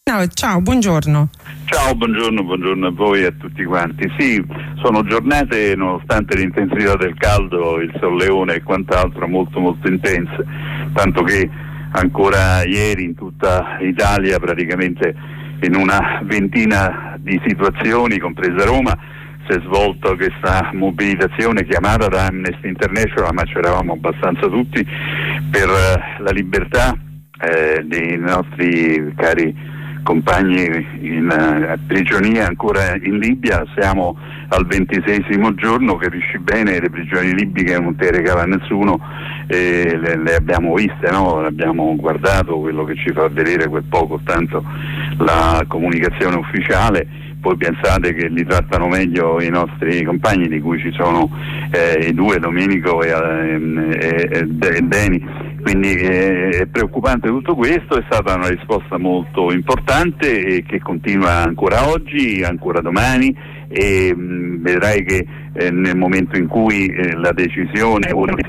No, ciao, buongiorno. Ciao, buongiorno a voi e a tutti quanti. Sì, sono giornate, nonostante l'intensità del caldo, il solleone e quant'altro, molto intense, tanto che ancora ieri in tutta Italia, praticamente in una ventina di situazioni, compresa Roma, si è svolta questa mobilitazione chiamata da Amnesty International, ma c'eravamo abbastanza tutti, per la libertà dei nostri cari compagni in prigionia ancora in Libia. Siamo al 26° giorno, capisci bene, le prigioni libiche non te regala nessuno, le abbiamo viste, no? Abbiamo guardato quello che ci fa vedere quel poco, tanto la comunicazione ufficiale. Poi pensate che li trattano meglio i nostri compagni, di cui ci sono i due, Domenico e Deni. Quindi è preoccupante tutto questo. È stata una risposta molto importante e che continua ancora oggi, ancora domani, e vedrai che nel momento in cui la decisione